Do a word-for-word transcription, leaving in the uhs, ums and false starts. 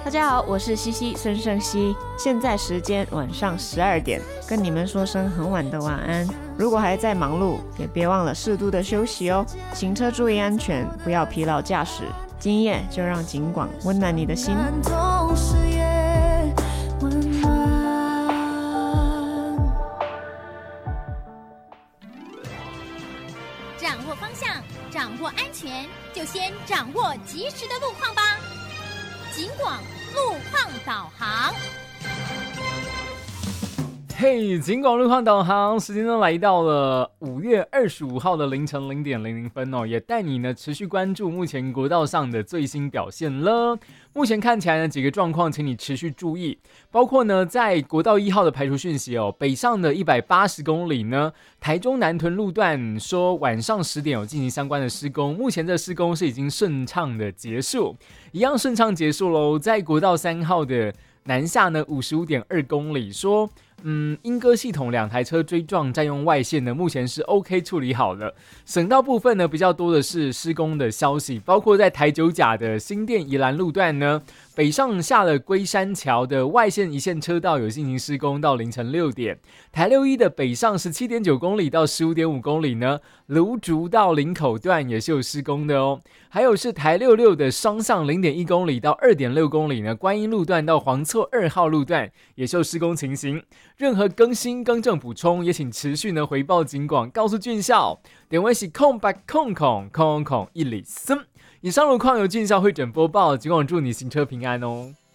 大家好，我是西西孙盛熙，现在时间晚上十二点，跟你们说声很晚的晚安。如果还在忙碌，也别忘了适度的休息哦。行车注意安全，不要疲劳驾驶。今夜就让警广温暖你的心。 掌握方向，掌握安全，就先掌握及时的路况吧。警广路况导航。 嘿、hey, 警广路况导航时间呢来到了五月二十五号的凌晨零点零零分哦，也带你呢持续关注目前国道上的最新表现了。目前看起来呢几个状况，请你持续注意，包括呢在国道一号的排除讯息哦，北上的一百八十公里呢，台中南屯路段说晚上十点有进行相关的施工，目前这施工是已经顺畅的结束，一样顺畅结束喽。在国道三号的南下呢五十五点二公里说。嗯，莺歌系统两台车追撞占用外线呢，目前是 OK 处理好了。省道部分呢，比较多的是施工的消息，包括在台九甲的新店宜兰路段呢，北上下了龟山桥的外线一线车道有进行施工到凌晨六点。台六一的北上十七点九公里到十五点五公里呢，芦竹到林口段也是有施工的哦。还有是台六六的双向零点一公里到二点六公里呢，观音路段到黄厝二号路段也是有施工情形。任何更新、更正、补充，也请持续呢回报警广，告诉俊孝。点位是空白空空空空一里森。以上路况由俊孝会诊播报，警广祝你行车平安哦。